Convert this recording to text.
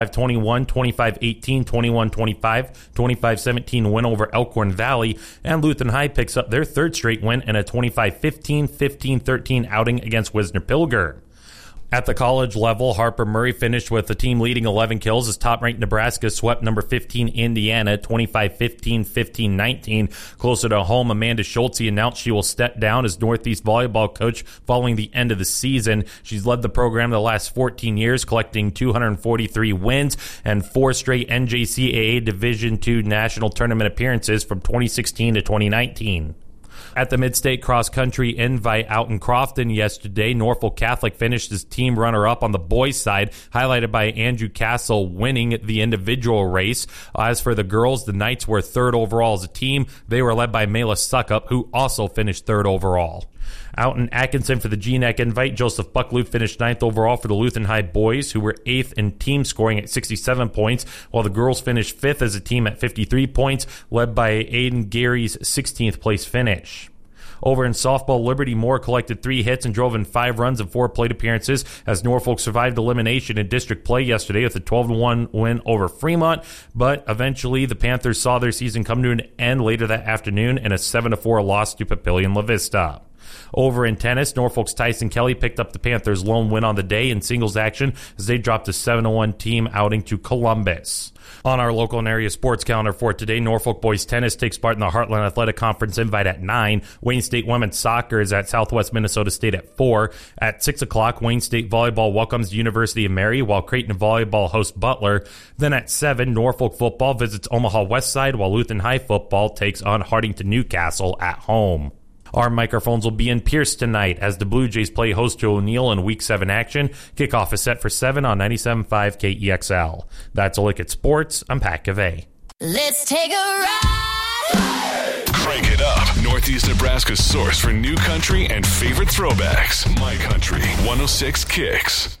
21, 25-18, 21-25, 25-17 win over Elkhorn Valley, and Lutheran High picks up their third straight win in a 25-15, 15-13 outing against Wisner-Pilger. At the college level, Harper Murray finished with the team leading 11 kills as top-ranked Nebraska swept number 15 Indiana 25-15, 15-19. Closer to home, Amanda Schultze announced she will step down as Northeast volleyball coach following the end of the season. She's led the program the last 14 years, collecting 243 wins and 4 straight NJCAA Division II national tournament appearances from 2016 to 2019. At the Mid-State Cross Country Invite out in Crofton yesterday, Norfolk Catholic finished as team runner-up on the boys' side, highlighted by Andrew Castle winning the individual race. As for the girls, the Knights were third overall as a team. They were led by Mela Suckup, who also finished third overall. Out in Atkinson for the GNAC Invite, Joseph Bucklew finished 9th overall for the Lutheran High boys, who were 8th in team scoring at 67 points, while the girls finished 5th as a team at 53 points, led by Aiden Gary's 16th place finish. Over in softball, Liberty Moore collected 3 hits and drove in 5 runs and 4 plate appearances as Norfolk survived elimination in district play yesterday with a 12-1 win over Fremont, but eventually the Panthers saw their season come to an end later that afternoon in a 7-4 loss to Papillion La Vista. Over in tennis, Norfolk's Tyson Kelly picked up the Panthers' lone win on the day in singles action as they dropped a 7-1 team outing to Columbus. On our local and area sports calendar for today, Norfolk boys tennis takes part in the Heartland Athletic Conference Invite at 9. Wayne State women's soccer is at Southwest Minnesota State at 4. At 6 o'clock, Wayne State volleyball welcomes the University of Mary, while Creighton volleyball hosts Butler. Then at 7, Norfolk football visits Omaha Westside, while Lutheran High football takes on Hardington Newcastle at home. Our microphones will be in Pierce tonight as the Blue Jays play host to O'Neill in Week 7 action. Kickoff is set for 7 on 97.5 KEXL. That's a look at sports. I'm Pat Cavay. Let's take a ride! Crank it up. Northeast Nebraska's source for new country and favorite throwbacks. My Country 106 Kicks.